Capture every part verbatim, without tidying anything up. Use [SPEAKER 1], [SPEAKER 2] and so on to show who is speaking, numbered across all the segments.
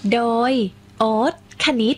[SPEAKER 1] โดยโอ๊ตคณิต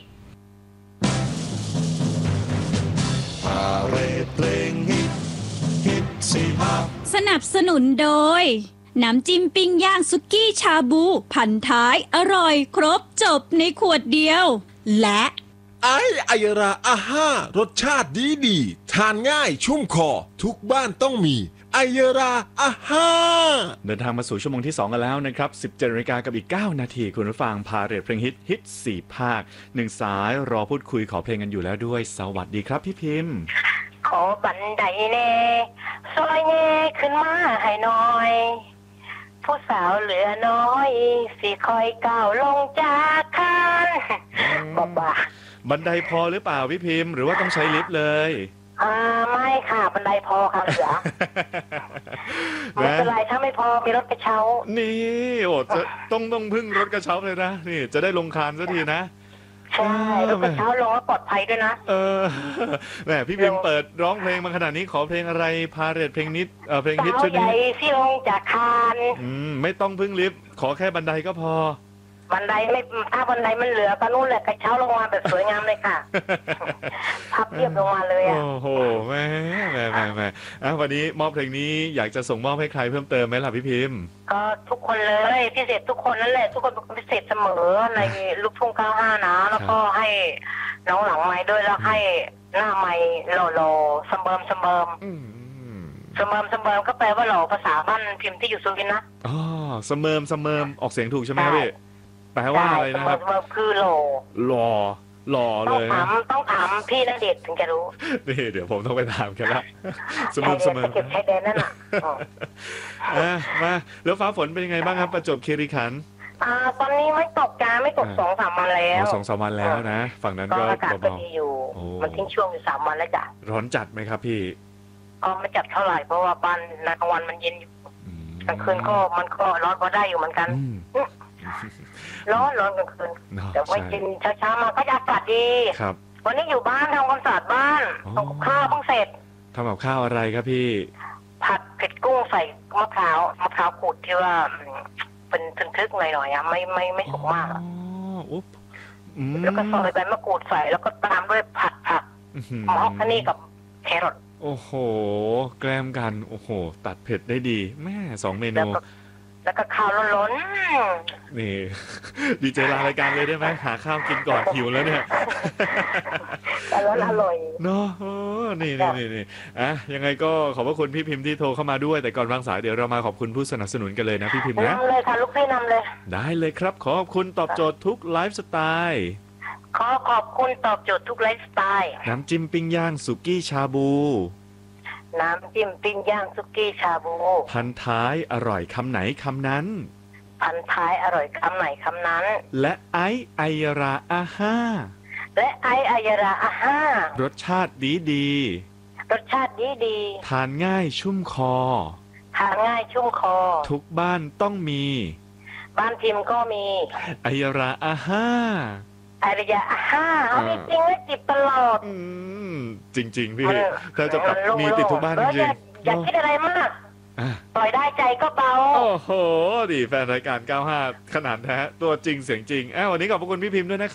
[SPEAKER 2] พาเรดเพลงฮิตฮิตสี่ภาค
[SPEAKER 3] สนับสนุนโดยน้ำจิ้มปิ้งย่างสุกี้ชาบูพันท้ายอร่อยครบจบในขวดเดียวและ
[SPEAKER 2] ไอไอยราอาห้ารสชาติดีดีทานง่ายชุ่มคอทุกบ้านต้องมีไอยราอาห้า
[SPEAKER 4] เดินทางมาสู่ชั่วโมงที่สองกันแล้วนะครับสิบเจ็ดนาฬิกากับอีกเก้านาทีคุณผู้ฟังพาเรทเพลงฮิตฮิตสี่ภาคหนึ่งสายรอพูดคุยขอเพลงกันอยู่แล้วด้วยสวัสดีครับพี่พิมพ์
[SPEAKER 5] ขอบันไดเน่ซอยเน่ขึ้นมาให้หน่อยผู้สาวเหลือน้อยสิคอยก้าวลงจากคานบอกว่า
[SPEAKER 4] บันไดพอหรือเปล่าพี่พิมพ์หรือว่าต้องใช้ลิฟต์เลย
[SPEAKER 5] อ่าไม่ค่ะบันไดพอค่ะเหลือไม่เป็นไรถ้าไม่พอมีรถกระเช้า
[SPEAKER 4] นี่โอ้จะต้องต้องพึ่งรถกระเช้าเลยนะนี่จะได้ลงคานสักทีนะ
[SPEAKER 5] ใช่รถกระเช้าลงแล้วปลอดภัยด้วยนะ
[SPEAKER 4] เออแหมพี่พิมพ์เปิดร้องเพลงมาขนาดนี้ขอเพลงอะไรพาเรทเพลงนิดเออเพลงฮิตชุดนี้
[SPEAKER 5] สาวใหญ่ที่ลงจากคาน
[SPEAKER 4] อืมไม่ต้องพึ่งลิฟต์ขอแค่บันไดก็พอ
[SPEAKER 5] บันไดไม่ถ้าบันไดมันเหลือก็นู่นแหละกระเช้าลงมาแบบสวยงามเลยค่ะพับเรียบลงมาเลยอ่ะ
[SPEAKER 4] โอ้โหแม่แม่แม่แม่อ่ะวันนี้มอบเพลงนี้อยากจะส่งมอบให้ใครเพิ่มเติมไหมล่ะพี่พิมพ์
[SPEAKER 5] ก็ทุกคนเลยพิเศษทุกคนนั่นแหละทุกคนพิเศษเสมอในลูกทุ่งเก้าห้านะแล้วก็ให้น้องหลังไม้ด้วยแล้วให้หน้าไม้หล่อหล่อสมเบิมสมเบิมสมเบิมสมเบิมก็แปลว่าหล่อภาษาบ้านพิมพ์ที่อยู่สุรินทร์นะ
[SPEAKER 4] อ๋อสมเบิมสมเบิมออกเสียงถูกใช่ไหมพี่แปลว่าอะไรนะครับ
[SPEAKER 5] สมเบิมคือหล่อ
[SPEAKER 4] หล่อหล่อเลย
[SPEAKER 5] ต้องถามต้องถามพี่ณเดชน์ถึงจะรู้
[SPEAKER 4] นี่เดี๋ยวผมต้องไปถามกันละสมเบิมสมเบิม
[SPEAKER 5] เก็บชายแดนนั่นน่ะ
[SPEAKER 4] อ่ะมาแล้วฟ้าฝนเป็นยังไงบ้างครับประจวบคีรีขันธ์
[SPEAKER 5] อ่าตอนนี้ไม่ตกจ้าไม่ตกสองสามวันแล้ว
[SPEAKER 4] สองสามวันแล้วนะฝั่งนั้นก็
[SPEAKER 5] อากาศก็ดีอยู่มันทิ้งช่วงอยู่สามวันแล้วจ้ะ
[SPEAKER 4] ร้อนจัดไหมครับพี่
[SPEAKER 5] ก็ไม่จัดเท่าไหร่เพราะว่าบ้านในกลางวันมันเย็นอยู่กลางคืนก็มันก็ร้อนพอได้อยู่เหมือนกันร้อนร้อนกลางคืนแต่ว่ากินเช้าๆมาก็อากาศดี
[SPEAKER 4] ครับ
[SPEAKER 5] วันนี้อยู่บ้านทำความสะอาดบ้านทำกับข้าวเพิ่งเสร็จ
[SPEAKER 4] ทำกับข้าวอะไรครับพี่
[SPEAKER 5] ผัดเผ็ดกุ้งใส่มะพร้าวมะพร้าวขูดที่ว่าเป็นทึกๆหน่อยๆอ่ะไม่ไม่ไม่สุกมากอ๋อแล้วก็ซอยใบมะกรูดใส่แล้วก็ตามด้วยผัดผักหมอคันนี่กับแครอท
[SPEAKER 4] โอ้โหแกล้มกันโอ้โหตัดเผ็ดได้ดีแม่สองเมนู
[SPEAKER 5] แล้วก็ข้าวล้นๆ
[SPEAKER 4] นี่ดีเจลารายการเลยได้ไหมหาข้าวกินก่อนหิวแล้วเนี่ย
[SPEAKER 5] แต่ล้นอร่อย
[SPEAKER 4] เนาะนี่นี่นี่นี่อ่ะยังไงก็ขอบพระคุณพี่พิมพ์ที่โทรเข้ามาด้วยแต่ก่อนวางสายเดี๋ยวเรามาขอบคุณผู้สนับสนุนกันเลยนะพี่พิมพ์นะ
[SPEAKER 5] นำเลยค่ะลูกพี่นำเลย
[SPEAKER 4] ได้เลยครับขอบคุณตอบโจทย์ทุกไลฟ์สไตล์
[SPEAKER 5] ขอขอบคุณตอบโจทย์ทุกไลฟ์สไตล์
[SPEAKER 4] น้ำจิ้มปิ้งย่างสุกี้ชาบู
[SPEAKER 5] น้ำจิ้มปิ้งย่างสุกี้ชาบู
[SPEAKER 4] พันท้ายอร่อยคำไหนคำนั้น
[SPEAKER 5] พันท้ายอร่อยคำไหนคำนั้น
[SPEAKER 4] และไอไอยราอาห้า
[SPEAKER 5] และไอไอยราอาห้าร
[SPEAKER 4] สชาติดีดี
[SPEAKER 5] รสชาติดีดี
[SPEAKER 4] ทานง่ายชุ่มคอ
[SPEAKER 5] ทานง่ายชุ่มคอ
[SPEAKER 4] ทุกบ้านต้องมี
[SPEAKER 5] บ้านพิมพ์ก็มี
[SPEAKER 4] ไอยราอาห้า
[SPEAKER 5] ไอระยะห้าเอาจริงๆแล้วจิบตลอด
[SPEAKER 4] อืมจริงๆพี่ถ้าจะแบบมีติดทุกบ้านจริง
[SPEAKER 5] ๆอย่าคิดอะไรมากปล่อยได้ใจก็เบา
[SPEAKER 4] โอ้โหดีแฟนรายการเก้าสิบห้าขนาดแท้ตัวจริงเสียงจริงอ้าววันนี้ขอบคุณพี่พิมพ์ด้วยนะครับ